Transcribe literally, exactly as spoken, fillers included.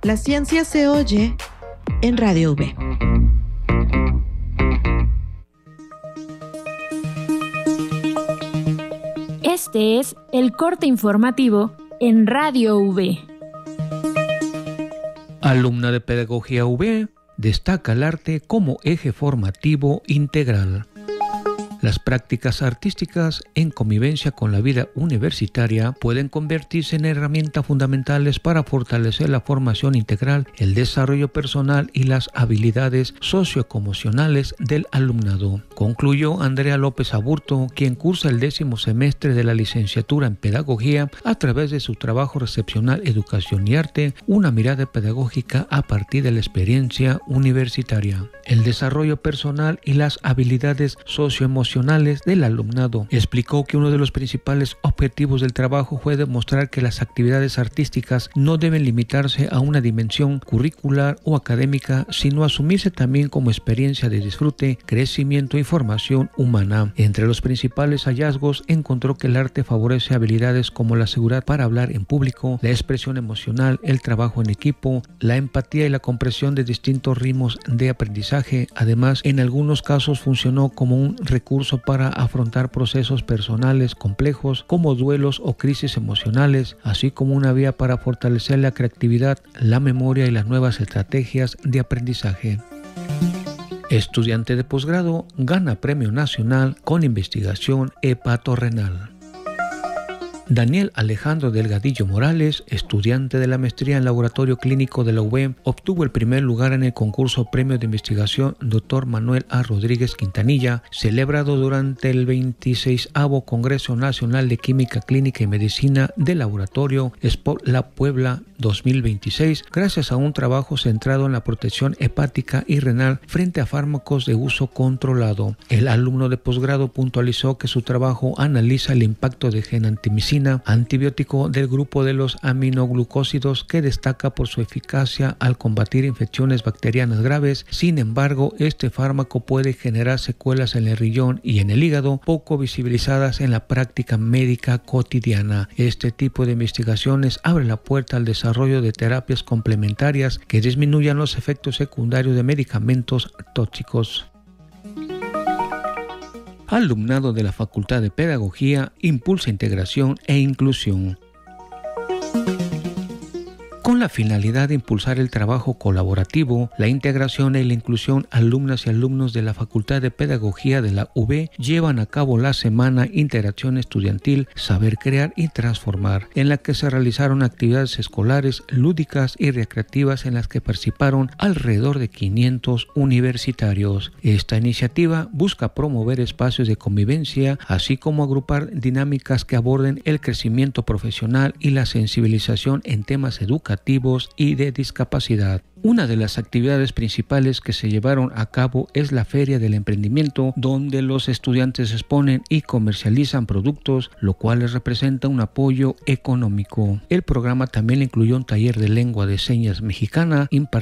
La ciencia se oye en Radio V. Este es el corte informativo en Radio V. Alumna de Pedagogía V, destaca el arte como eje formativo integral. Las prácticas artísticas en convivencia con la vida universitaria pueden convertirse en herramientas fundamentales para fortalecer la formación integral, el desarrollo personal y las habilidades socioemocionales del alumnado. Concluyó Andrea López Aburto, quien cursa el décimo semestre de la licenciatura en Pedagogía a través de su trabajo recepcional Educación y Arte, una mirada pedagógica a partir de la experiencia universitaria. El desarrollo personal y las habilidades socioemocionales del alumnado. Explicó que uno de los principales objetivos del trabajo fue demostrar que las actividades artísticas no deben limitarse a una dimensión curricular o académica, sino asumirse también como experiencia de disfrute, crecimiento y formación humana. Entre los principales hallazgos encontró que el arte favorece habilidades como la seguridad para hablar en público, la expresión emocional, el trabajo en equipo, la empatía y la comprensión de distintos ritmos de aprendizaje. Además, en algunos casos funcionó como un recurso para afrontar procesos personales complejos como duelos o crisis emocionales, así como una vía para fortalecer la creatividad, la memoria y las nuevas estrategias de aprendizaje. Estudiante de posgrado gana Premio Nacional con investigación hepatorrenal. Daniel Alejandro Delgadillo Morales, estudiante de la maestría en Laboratorio Clínico de la U V E M, obtuvo el primer lugar en el concurso Premio de Investigación Doctor Manuel A. Rodríguez Quintanilla, celebrado durante el veintiseisavo Congreso Nacional de Química Clínica y Medicina del Laboratorio Sport La Puebla dos mil veintiséis, gracias a un trabajo centrado en la protección hepática y renal frente a fármacos de uso controlado. El alumno de posgrado puntualizó que su trabajo analiza el impacto de genantimicina, antibiótico del grupo de los aminoglucósidos, que destaca por su eficacia al combatir infecciones bacterianas graves. Sin embargo, este fármaco puede generar secuelas en el riñón y en el hígado, poco visibilizadas en la práctica médica cotidiana. Este tipo de investigaciones abre la puerta al desarrollo de terapias complementarias que disminuyan los efectos secundarios de medicamentos tóxicos. Alumnado de la Facultad de Pedagogía impulsa integración e inclusión. Con la finalidad de impulsar el trabajo colaborativo, la integración y la inclusión, alumnas y alumnos de la Facultad de Pedagogía de la U V E llevan a cabo la Semana Interacción Estudiantil Saber Crear y Transformar, en la que se realizaron actividades escolares, lúdicas y recreativas en las que participaron alrededor de quinientos universitarios. Esta iniciativa busca promover espacios de convivencia, así como agrupar dinámicas que aborden el crecimiento profesional y la sensibilización en temas educativos y de discapacidad. Una de las actividades principales que se llevaron a cabo es la Feria del Emprendimiento, donde los estudiantes exponen y comercializan productos, lo cual les representa un apoyo económico. El programa también incluyó un taller de lengua de señas mexicana impartido